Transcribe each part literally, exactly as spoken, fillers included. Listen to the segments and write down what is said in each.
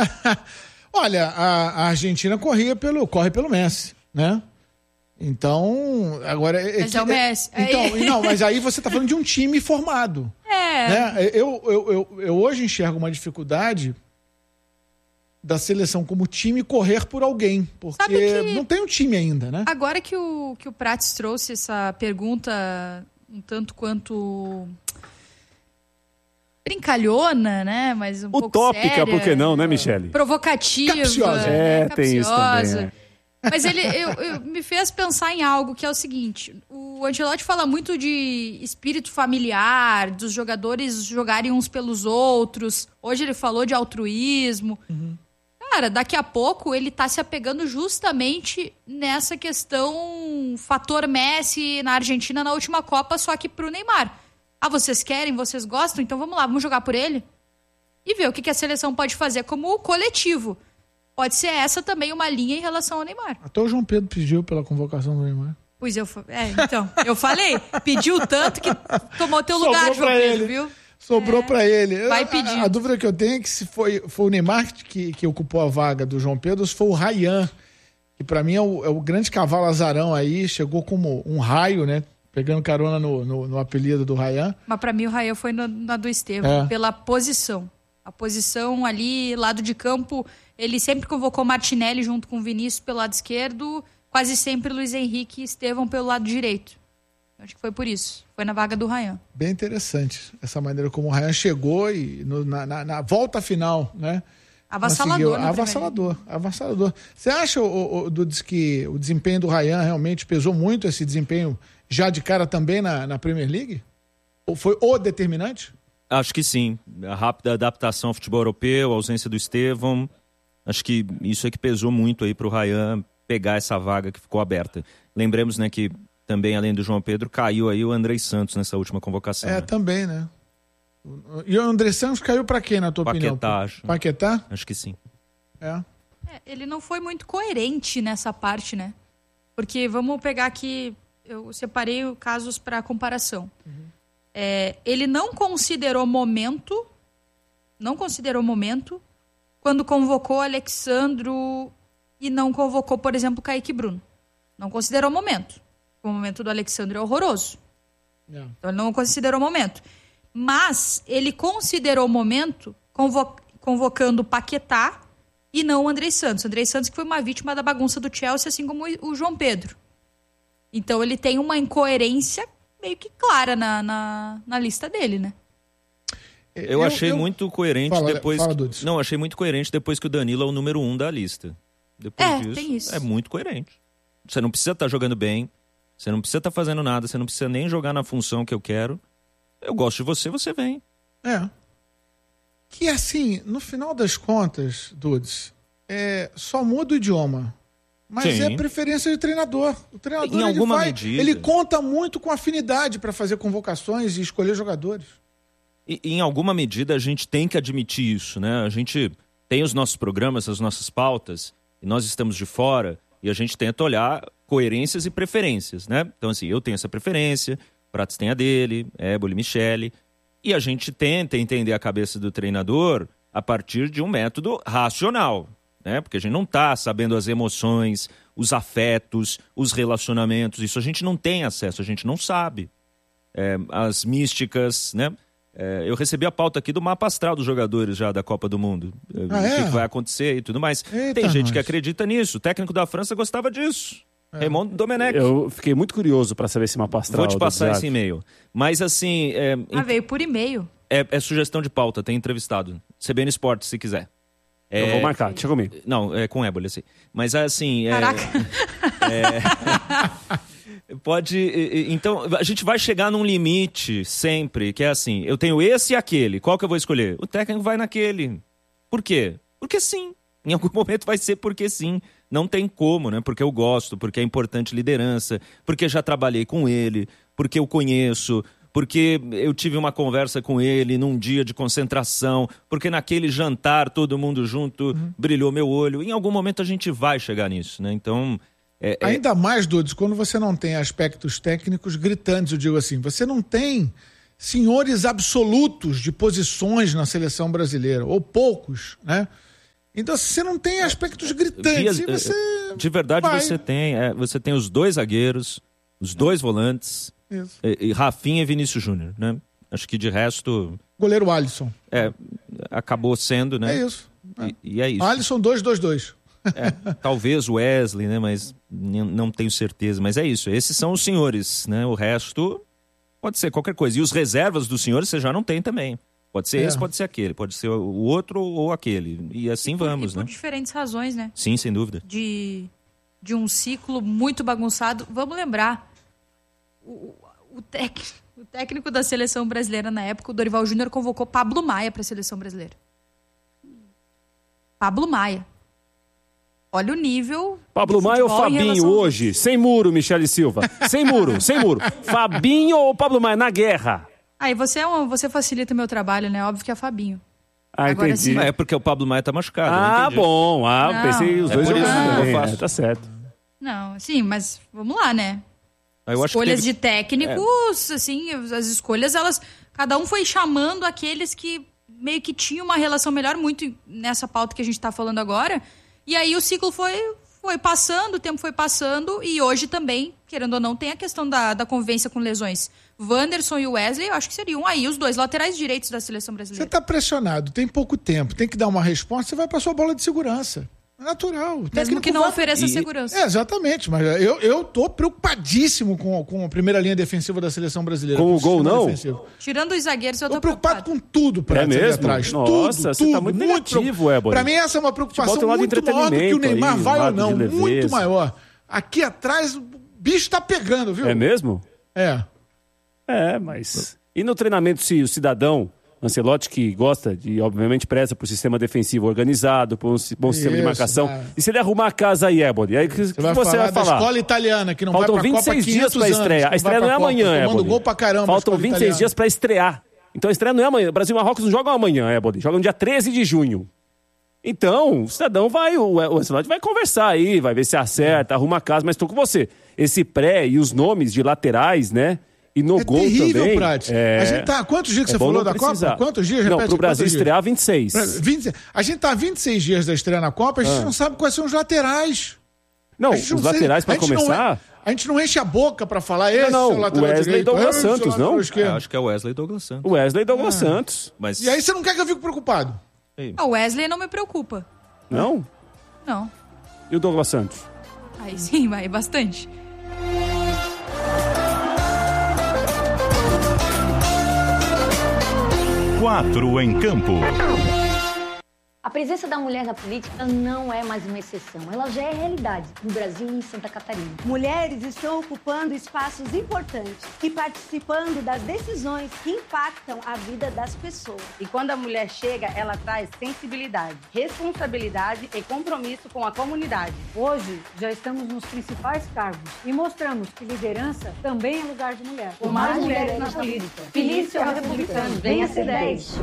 Olha, a, a Argentina corria pelo, corre pelo Messi, né? Então, agora... Mas é, é o Messi. Então, não, mas aí você tá falando de um time formado. É. Né? Eu, eu, eu, eu hoje enxergo uma dificuldade da seleção como time correr por alguém, porque que... não tem um time ainda, né? Agora que o, que o Prates trouxe essa pergunta um tanto quanto... brincalhona, né? Mas um Utópica, pouco séria. por que não, né, Michele? Provocativa. Capciosa. É, capciosa. tem isso também, é. Mas ele eu, eu, me fez pensar em algo que é o seguinte. O Ancelotti fala muito de espírito familiar, dos jogadores jogarem uns pelos outros. Hoje ele falou de altruísmo. Uhum. Cara, daqui a pouco ele tá se apegando justamente nessa questão fator Messi na Argentina na última Copa, só que pro Neymar. Ah, vocês querem, vocês gostam? Então vamos lá, vamos jogar por ele? E ver o que, que a seleção pode fazer como coletivo. Pode ser essa também uma linha em relação ao Neymar. Até o João Pedro pediu pela convocação do Neymar. Pois eu... É, então, eu falei. Pediu tanto que tomou teu Sobrou lugar, João Pedro, ele. viu? Sobrou é. pra ele. Vai pedir. A, a dúvida que eu tenho é que se foi, foi o Neymar que, que ocupou a vaga do João Pedro ou se foi o Ryan, que pra mim é o, é o grande cavalo azarão aí, chegou como um raio, né? Pegando carona no, no, no apelido do Ryan. Mas pra mim o Ryan foi na, na do Estevão, é. pela posição. A posição ali, lado de campo, ele sempre convocou Martinelli junto com o Vinícius pelo lado esquerdo, quase sempre Luiz Henrique e Estevão pelo lado direito. Acho que foi por isso. Foi na vaga do Ryan. Bem interessante essa maneira como o Ryan chegou e no, na, na, na volta final, né? Avassalador. Avassalador, avassalador. Você acha, o, o, Dudes, que o desempenho do Ryan realmente pesou muito, esse desempenho já de cara também na, na Premier League? Ou foi o determinante? Acho que sim. A rápida adaptação ao futebol europeu, a ausência do Estevão. Acho que isso é que pesou muito aí pro Ryan pegar essa vaga que ficou aberta. Lembremos, né, que também, além do João Pedro, caiu aí o André Santos nessa última convocação. É, né? também, né? E o André Santos caiu pra quem, na tua Paquetá, opinião? Acho. Paquetá? Acho que sim. É. é. Ele não foi muito coerente nessa parte, né? Porque, vamos pegar aqui, eu separei casos para comparação. Uhum. É, ele não considerou momento, não considerou momento, quando convocou Alexandro e não convocou, por exemplo, Kaique Bruno. Não considerou momento. O momento do Alexandre é horroroso. Yeah. Então ele não considerou momento. Mas ele considerou momento convo- convocando o Paquetá e não o André Santos. O André Santos que foi uma vítima da bagunça do Chelsea, assim como o João Pedro. Então ele tem uma incoerência meio que clara na, na, na lista dele, né? Eu, eu achei eu... muito coerente fala, depois... Fala, que... Não, achei muito coerente depois que o Danilo é o número um da lista. Depois é, disso, tem isso. É muito coerente. Você não precisa estar jogando bem, você não precisa estar fazendo nada, você não precisa nem jogar na função que eu quero. Eu gosto de você, você vem. É. Que assim, no final das contas, Dudes, é, só muda o idioma. Mas Sim. é a preferência do treinador. O treinador, em ele alguma vai, medida. ele conta muito com afinidade para fazer convocações e escolher jogadores. E, em alguma medida a gente tem que admitir isso, né? A gente tem os nossos programas, as nossas pautas, e nós estamos de fora, e a gente tenta olhar coerências e preferências, né? Então assim, eu tenho essa preferência, Prates tem a dele, Éboli, Michele, e a gente tenta entender a cabeça do treinador a partir de um método racional, né? Porque a gente não está sabendo as emoções, os afetos, os relacionamentos, isso a gente não tem acesso, a gente não sabe. É, as místicas, né? É, eu recebi a pauta aqui do mapa astral dos jogadores já da Copa do Mundo. Ah, o é? que vai acontecer e tudo mais. Eita, tem gente nós. que acredita nisso. O técnico da França gostava disso. É. Raymond Domenech. Eu fiquei muito curioso para saber esse mapa astral. Vou te passar esse e-mail. Mas assim... É, ah, veio por e-mail. É, é sugestão de pauta, tem entrevistado. C B N Esportes, se quiser. É, eu vou marcar, deixa comigo. Não, é com Éboli, assim. Mas assim... É, Caraca! É... Pode... Então, a gente vai chegar num limite sempre, que é assim, eu tenho esse e aquele, qual que eu vou escolher? O técnico vai naquele. Por quê? Porque sim. Em algum momento vai ser porque sim. Não tem como, né? Porque eu gosto, porque é importante liderança, porque já trabalhei com ele, porque eu conheço, porque eu tive uma conversa com ele num dia de concentração, porque naquele jantar todo mundo junto uhum. brilhou meu olho. Em algum momento a gente vai chegar nisso, né? Então... É, é... Ainda mais, Dudes, quando você não tem aspectos técnicos gritantes, eu digo assim, você não tem senhores absolutos de posições na seleção brasileira, ou poucos, né? Então, você não tem aspectos gritantes. Via- e você De verdade, vai. você tem. é, você tem os dois zagueiros, os dois volantes, Isso. e, e Rafinha e Vinícius Júnior, né? Acho que de resto, Goleiro Alisson. é, acabou sendo, né? É isso. E, e é isso. Alisson dois dois dois. É, talvez o Wesley, né? Mas n- não tenho certeza. Mas é isso. Esses são os senhores, né? O resto pode ser qualquer coisa. E os reservas dos senhores você já não tem também. Pode ser É. esse, pode ser aquele. Pode ser o outro ou aquele. E assim vamos, e por né? diferentes razões, né? Sim, sem dúvida. De, de um ciclo muito bagunçado. Vamos lembrar, o, o, tec, o técnico da seleção brasileira na época, o Dorival Júnior, convocou Pablo Maia para a seleção brasileira. Pablo Maia. Olha o nível. Pablo de Maia ou futebol em Fabinho relação- hoje? Sem muro, Michele Silva. Sem muro, sem muro. Fabinho ou Pablo Maia na guerra? Aí você, é um, você facilita o meu trabalho, né? Óbvio que é Fabinho. Ah, Agora entendi. sim. É porque o Pablo Maia tá machucado. eu Ah, entendi. bom. Ah, Não. pensei os É dois por isso jogando que eu bem. faço. É, tá certo. Não, sim, mas vamos lá, né? Eu acho que Escolhas teve- de técnicos, assim, as escolhas, elas. Cada um foi chamando aqueles que meio que tinham uma relação melhor, muito nessa pauta que a gente tá falando agora. E aí o ciclo foi, foi passando, o tempo foi passando, e hoje também, querendo ou não, tem a questão da, da convivência com lesões. Wanderson e Wesley, eu acho que seriam aí os dois laterais direitos da seleção Você brasileira. tá pressionado, tem pouco tempo, tem que dar uma resposta, você vai pra sua bola de segurança. É natural. O Mesmo técnico que não vai- ofereça e- segurança. É, exatamente, mas eu, eu tô preocupadíssimo com, com a primeira linha defensiva da seleção brasileira. Com o o gol, sistema não? defensivo. Tirando os zagueiros, eu Tô tô preocupado preocupado. com tudo pra É ali mesmo? atrás. Nossa, tudo, você tudo, tá muito negativo, Éboli. Pra mim essa é uma preocupação Futebol tem um lado de muito maior do que o entretenimento Neymar aí, um vai ou lado não, de muito leveza. maior. Aqui atrás o bicho tá pegando, viu? É mesmo? É. É, mas... E no treinamento, se o cidadão, Ancelotti, que gosta de, obviamente, preza por sistema defensivo organizado, por um si- bom sistema de Isso, marcação. é. E se ele arrumar a casa aí, Éboli? Aí o que Você que vai você falar vai da falar? escola italiana que não Faltam vai pra vinte e Copa há seis dias quinhentos pra anos, estreia. que A vai estreia pra não é Copa, amanhã, tomando Éboli. gol pra caramba. a Faltam escola vinte e seis italiana. dias pra estrear. Então a estreia não é amanhã. Brasil e Marrocos não jogam amanhã, Éboli. Jogam dia treze de junho. Então, o cidadão vai, o, o Ancelotti vai conversar aí, vai ver se acerta, arruma a casa, mas tô com você. Esse pré e os nomes de laterais, né? E no É gol terrível, também. Prati. É... A gente tá. Quantos dias que é você bom falou não da precisar. Copa? Quantos dias? Não, Repete, pro Brasil quantos dias? estrear vinte e seis. vinte A gente tá há vinte e seis dias da estreia na Copa, a gente Ah. não sabe quais são os laterais. Não, A os gente não sei- laterais a pra gente não começar. é- a gente não enche a boca pra falar esse não, é o lateral Wesley direito, Douglas esse é o Santos, lateral não? É, esquerdo. acho que é o Wesley Douglas Santos. Wesley Douglas Santos. Mas E aí você não quer que eu fique preocupado? Ah, o Wesley não me preocupa. Não? Não. E o Douglas Santos? Aí sim, vai bastante. Quatro em campo. A presença da mulher na política não é mais uma exceção, ela já é realidade no Brasil e em Santa Catarina. Mulheres estão ocupando espaços importantes e participando das decisões que impactam a vida das pessoas. E quando a mulher chega, ela traz sensibilidade, responsabilidade e compromisso com a comunidade. Hoje, já estamos nos principais cargos e mostramos que liderança também é lugar de mulher. Por mais mulheres na política. Felício é republicano, venha ser dez.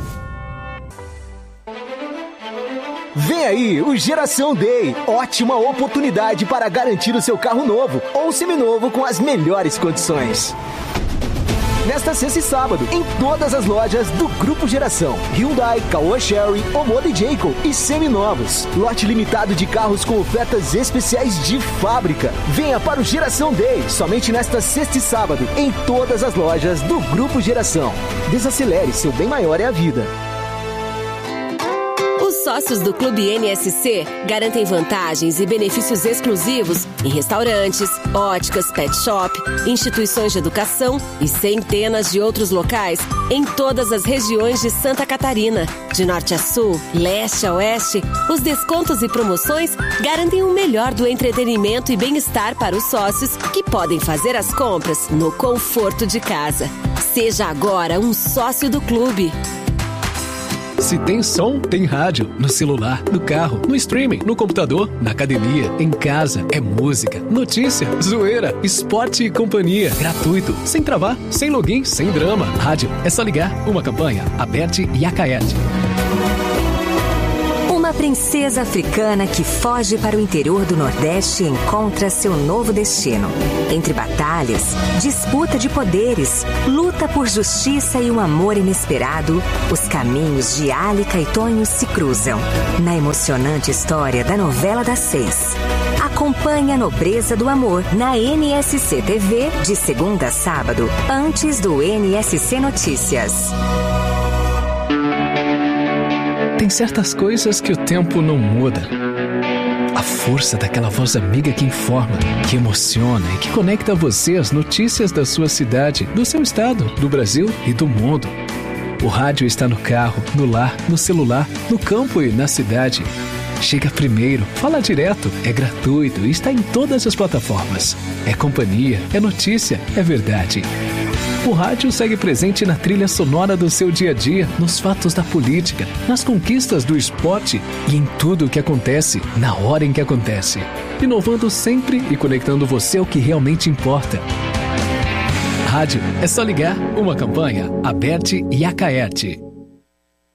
Vem aí o Geração Day, ótima oportunidade para garantir o seu carro novo ou seminovo com as melhores condições. Nesta sexta e sábado, em todas as lojas do Grupo Geração, Hyundai, Caoa Chery, Omoda e Jayco e seminovos. Lote limitado de carros com ofertas especiais de fábrica. Venha para o Geração Day, somente nesta sexta e sábado, em todas as lojas do Grupo Geração. Desacelere, seu bem maior é a vida. Os sócios do Clube N S C garantem vantagens e benefícios exclusivos em restaurantes, óticas, pet shop, instituições de educação e centenas de outros locais em todas as regiões de Santa Catarina. De norte a sul, leste a oeste, os descontos e promoções garantem o melhor do entretenimento e bem-estar para os sócios que podem fazer as compras no conforto de casa. Seja agora um sócio do clube. Se tem som, tem rádio. No celular, no carro, no streaming, no computador, na academia, em casa. É música, notícia, zoeira, esporte e companhia. Gratuito, sem travar, sem login, sem drama. Rádio, é só ligar. Uma campanha, Aberte e Acaete. Uma Uma princesa africana que foge para o interior do Nordeste e encontra seu novo destino. Entre batalhas, disputa de poderes, luta por justiça e um amor inesperado, os caminhos de Álica e Tonho se cruzam. Na emocionante história da novela das seis. Acompanhe a nobreza do amor na N S C T V de segunda a sábado, antes do N S C Notícias. Tem certas coisas que o tempo não muda. A força daquela voz amiga que informa, que emociona e que conecta você às notícias da sua cidade, do seu estado, do Brasil e do mundo. O rádio está no carro, no lar, no celular, no campo e na cidade. Chega primeiro, fala direto, é gratuito e está em todas as plataformas. É companhia, é notícia, é verdade. O rádio segue presente na trilha sonora do seu dia a dia, nos fatos da política, nas conquistas do esporte e em tudo o que acontece, na hora em que acontece. Inovando sempre e conectando você ao que realmente importa. Rádio, é só ligar. Uma campanha, Aberte e Acaerte.